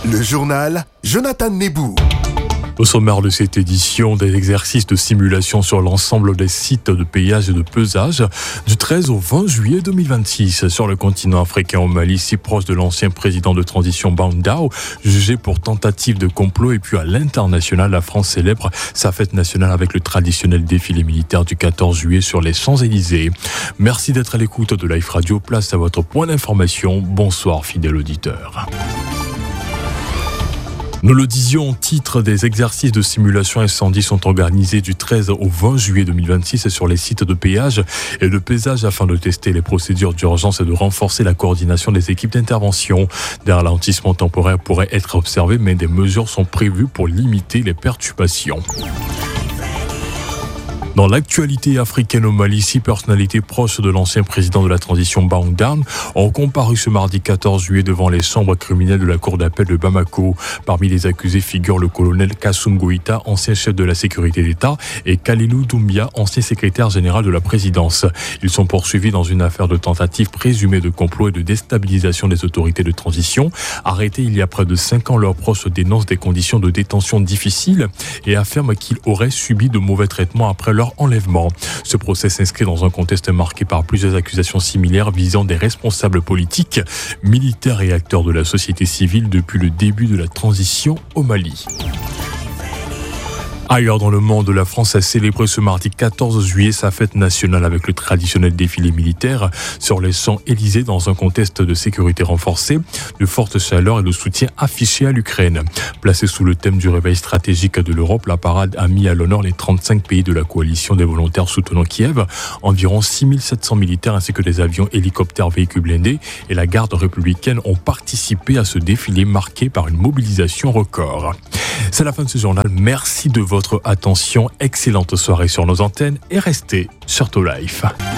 Le journal Jonathan Nebou. Au sommaire de cette édition, des exercices de simulation sur l'ensemble des sites de péage et de pesage du 13 au 20 juillet 2026 sur le continent africain au Mali, si proche de l'ancien président de transition Ban Dao, jugé pour tentative de complot. Et puis à l'international, la France célèbre sa fête nationale avec le traditionnel défilé militaire du 14 juillet sur les Champs-Élysées. Merci d'être à l'écoute de Life Radio. Place à votre point d'information. Bonsoir fidèle auditeur. Nous le disions, titre des exercices de simulation incendie sont organisés du 13 au 20 juillet 2026 sur les sites de péage et de pesage afin de tester les procédures d'urgence et de renforcer la coordination des équipes d'intervention. Des ralentissements temporaires pourraient être observés, mais des mesures sont prévues pour limiter les perturbations. Dans l'actualité africaine au Mali, 6 personnalités proches de l'ancien président de la transition Ban Dao ont comparu ce mardi 14 juillet devant les chambres criminelles de la cour d'appel de Bamako. Parmi les accusés figurent le colonel Kassoum Goïta, ancien chef de la sécurité d'État, et Kalilou Doumbia, ancien secrétaire général de la présidence. Ils sont poursuivis dans une affaire de tentative présumée de complot et de déstabilisation des autorités de transition. Arrêtés il y a près de 5 ans, leurs proches dénoncent des conditions de détention difficiles et affirment qu'ils auraient subi de mauvais traitements après leur enlèvement. Ce procès s'inscrit dans un contexte marqué par plusieurs accusations similaires visant des responsables politiques, militaires et acteurs de la société civile depuis le début de la transition au Mali. Ailleurs dans le monde, la France a célébré ce mardi 14 juillet sa fête nationale avec le traditionnel défilé militaire sur les Champs-Élysées dans un contexte de sécurité renforcée, de forte chaleur et de soutien affiché à l'Ukraine. Placée sous le thème du réveil stratégique de l'Europe, la parade a mis à l'honneur les 35 pays de la coalition des volontaires soutenant Kiev, environ 6700 militaires ainsi que des avions, hélicoptères, véhicules blindés et la garde républicaine ont participé à ce défilé marqué par une mobilisation record. C'est la fin de ce journal. Merci de votre attention. Excellente soirée sur nos antennes et restez sur To Life.